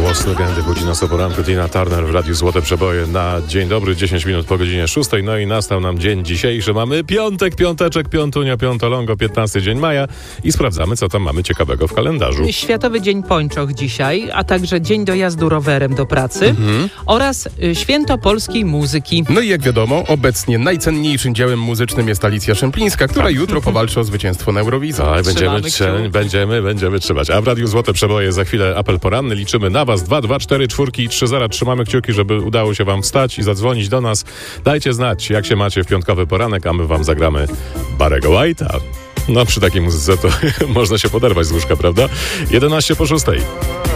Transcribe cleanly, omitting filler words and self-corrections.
Głos legendy budzi nas o poranku. Tina Turner w Radiu Złote Przeboje na dzień dobry, 10 minut po godzinie 6. No i nastał nam dzień dzisiejszy. Mamy piątek, piąteczek, piątunio, piątolongo, 15 dzień maja i sprawdzamy, co tam mamy ciekawego w kalendarzu. Światowy Dzień Pończoch dzisiaj, a także Dzień dojazdu rowerem do pracy oraz Święto Polskiej Muzyki. No i jak wiadomo, obecnie najcenniejszym dziełem muzycznym jest Alicja Szymplińska, która jutro powalczy o zwycięstwo na Eurowizji. Tak, będziemy trzymać. A w Radiu Złote Przeboje za chwilę apel poranny. Liczymy na was. 224 trzymamy kciuki, żeby udało się wam wstać i zadzwonić do nas. Dajcie znać, jak się macie w piątkowy poranek, a my wam zagramy Barry'ego White'a. No przy takiej muzyce to można się poderwać z łóżka, prawda? 11 po 6.